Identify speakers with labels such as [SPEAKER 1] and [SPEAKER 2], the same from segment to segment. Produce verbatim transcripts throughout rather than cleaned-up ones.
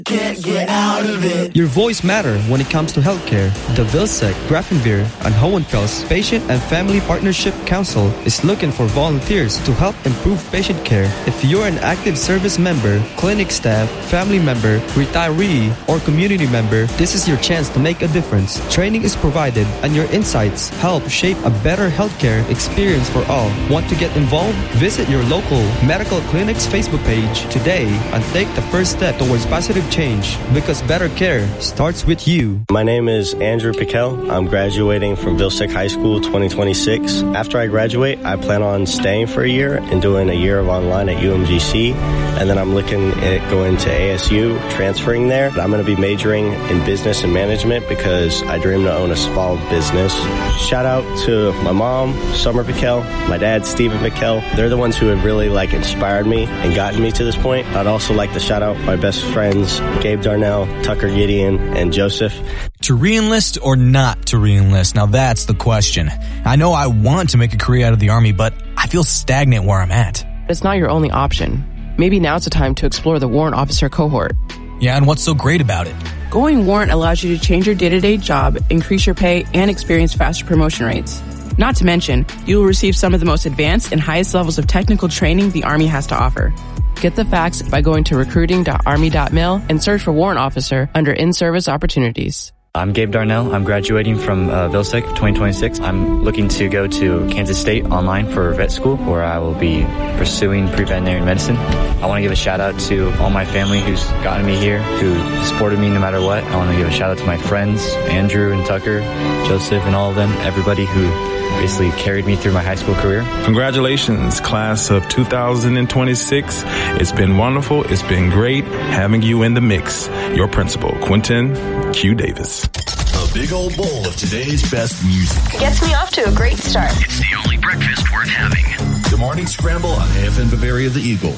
[SPEAKER 1] Can't get out of it.
[SPEAKER 2] Your voice matters when it comes to healthcare. The Vilsec, Grafenweer, and Hohenfels Patient and Family Partnership Council is looking for volunteers to help improve patient care. If you're an active service member, clinic staff, family member, retiree, or community member, this is your chance to make a difference. Training is provided, and your insights help shape a better healthcare experience for all. Want to get involved? Visit your local medical clinic's Facebook page today and take the first step towards positive change, because better care starts with you.
[SPEAKER 3] My name is Andrew Piquel. I'm graduating from Vilsec High School twenty twenty-six. After I graduate, I plan on staying for a year and doing a year of online at U M G C, and then I'm looking at going to A S U, transferring there. I'm going to be majoring in business and management because I dream to own a small business. Shout out to my mom, Summer Piquel, my dad, Stephen Piquel. They're the ones who have really like inspired me and gotten me to this point. I'd also like to shout out my best friends, Gabe Darnell, Tucker Gideon, and Joseph.
[SPEAKER 4] To re-enlist or not to re-enlist? Now that's the question. I know I want to make a career out of the Army, but I feel stagnant where I'm at.
[SPEAKER 5] It's not your only option. Maybe now's the time to explore the warrant officer cohort.
[SPEAKER 4] Yeah, and what's so great about it?
[SPEAKER 5] Going warrant allows you to change your day-to-day job, increase your pay, and experience faster promotion rates. Not to mention, you will receive some of the most advanced and highest levels of technical training the Army has to offer. Get the facts by going to recruiting dot army dot mil and search for warrant officer under in-service opportunities.
[SPEAKER 6] I'm Gabe Darnell. I'm graduating from uh, Vilsec twenty twenty-six. I'm looking to go to Kansas State online for vet school, where I will be pursuing pre-veterinary medicine. I want to give a shout out to all my family who's gotten me here, who supported me no matter what. I want to give a shout out to my friends, Andrew and Tucker, Joseph, and all of them, everybody who basically carried me through my high school career.
[SPEAKER 7] Congratulations, class of two thousand twenty-six. It's been wonderful. It's been great having you in the mix. Your principal, Quentin Q. Davis.
[SPEAKER 1] A big old bowl of today's best music
[SPEAKER 8] gets me off to a great start.
[SPEAKER 1] It's the only breakfast worth having. The Morning Scramble on A F N Bavaria, the Eagle.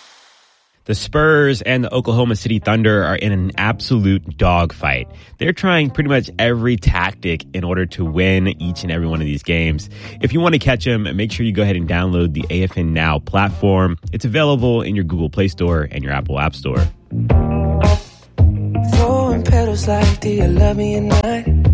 [SPEAKER 9] The Spurs and the Oklahoma City Thunder are in an absolute dogfight. They're trying pretty much every tactic in order to win each and every one of these games. If you want to catch them, make sure you go ahead and download the A F N Now platform. It's available in your Google Play Store and your Apple App Store.
[SPEAKER 10] Throwing petals like, do you love me at night?